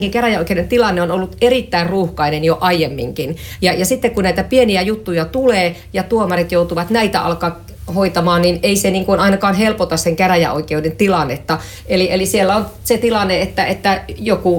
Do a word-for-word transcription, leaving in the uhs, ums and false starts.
Käräjäoikeuden tilanne on ollut erittäin ruuhkainen jo aiemminkin. Ja, ja sitten kun näitä pieniä juttuja tulee ja tuomarit joutuvat näitä alkaa hoitamaan, niin ei se niin kuin ainakaan helpota sen käräjäoikeuden tilannetta. Eli, eli siellä on se tilanne, että, että joku